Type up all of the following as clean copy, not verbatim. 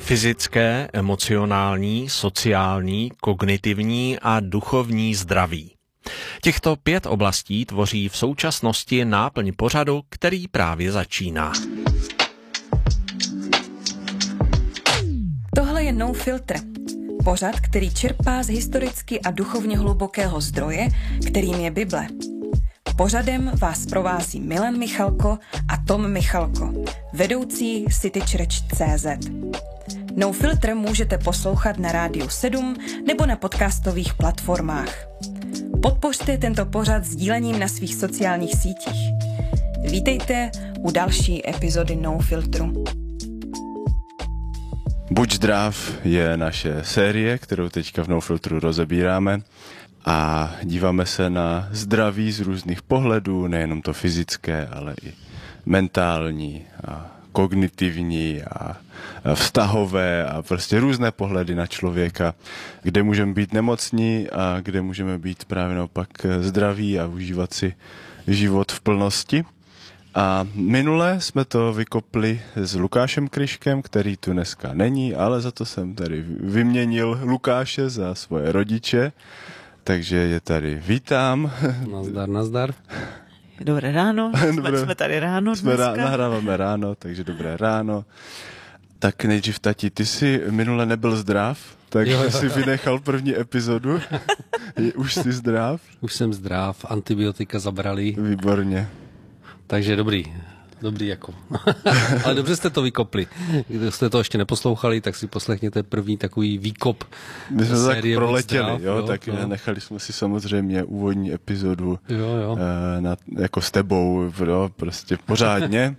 Fyzické, emocionální, sociální, kognitivní a duchovní zdraví. Těchto 5 oblastí tvoří v současnosti náplň pořadu, který právě začíná. Tohle je No Filter. Pořad, který čerpá z historicky a duchovně hlubokého zdroje, kterým je Bible. Pořadem vás provází Milan Michalko a Tom Michalko, vedoucí citychurch.cz. No Filter můžete poslouchat na Rádiu 7 nebo na podcastových platformách. Podpořte tento pořad sdílením na svých sociálních sítích. Vítejte u další epizody No Filtru. Buď zdrav je naše série, kterou teďka v No Filtru rozebíráme a díváme se na zdraví z různých pohledů, nejenom to fyzické, ale i mentální a kognitivní a vztahové a prostě různé pohledy na člověka, kde můžeme být nemocní a kde můžeme být právě naopak zdraví a užívat si život v plnosti. A minule jsme to vykopli s Lukášem Kryškem, který tu dneska není, ale za to jsem tady vyměnil Lukáše za svoje rodiče, takže je tady vítám. Nazdar, nazdar. Dobré ráno, jsme tady ráno dneska. Nahráváme ráno, takže dobré ráno. Tak nejdřív, tati, ty jsi minule nebyl zdrav, takže jsi vynechal první epizodu. Už jsi zdrav? Už jsem zdrav, antibiotika zabrali. Výborně. Takže dobrý jako. Ale dobře jste to vykopli. Když jste to ještě neposlouchali, tak si poslechněte první takový výkop. My jsme tak série proletěli, tak nechali jsme si samozřejmě úvodní epizodu jako s tebou, prostě pořádně.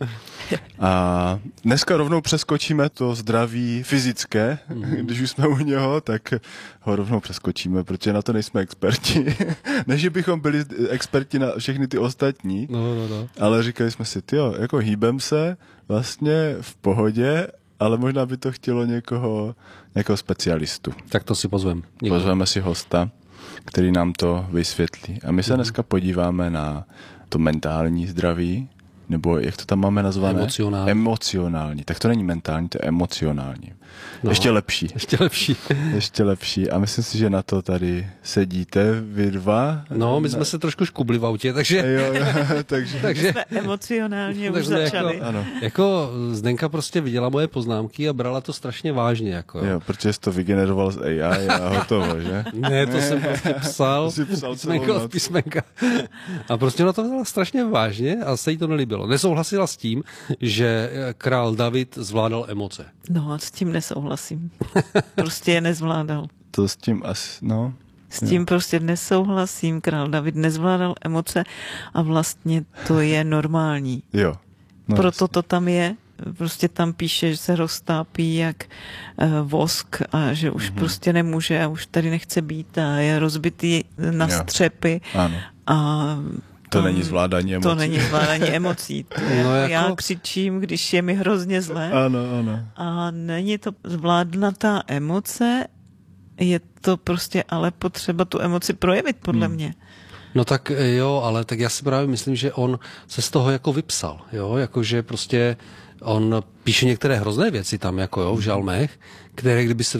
A dneska rovnou přeskočíme to zdraví fyzické, když už jsme u něho, tak ho rovnou přeskočíme, protože na to nejsme experti. Ne, že bychom byli experti na všechny ty ostatní, ale říkali jsme si, jako hýbem se vlastně v pohodě, ale možná by to chtělo někoho specialistu. Tak to si pozveme. Pozveme si hosta, který nám to vysvětlí. A my se dneska podíváme na to mentální zdraví, nebo jak to tam máme nazvané? Emocionální. Tak to není mentální, to je emocionální. No, ještě lepší. Ještě lepší. A myslím si, že na to tady sedíte vy dva. No, my jsme se trošku škubli v autě, takže... takže jsme emocionálně už začali. Jako Zdenka prostě viděla moje poznámky a brala to strašně vážně. Jo, protože jsi to vygeneroval z AI a hotovo, že? Ne, to jsem prostě psal. Písmenka od písmenka. A prostě na to vzala strašně vážně a se jí to nelíbilo. Nesouhlasila s tím, že král David zvládal emoce. No, s tím nesouhlasím. Prostě je nezvládal. To s tím asi, S tím prostě nesouhlasím. Král David nezvládal emoce a vlastně to je normální. Jo. No, proto to tam je. Prostě tam píše, že se roztápí jak vosk a že už prostě nemůže a už tady nechce být a je rozbitý na střepy. Ano. A to není zvládání emocí. To není zvládání emocí. Já křičím, když je mi hrozně zlé. Ano. A není to zvládnutá emoce, je to prostě ale potřeba tu emoci projevit, podle mě. No tak jo, ale tak já si právě myslím, že on se z toho jako vypsal, jakože prostě on píše některé hrozné věci tam, v žalmech, které kdyby se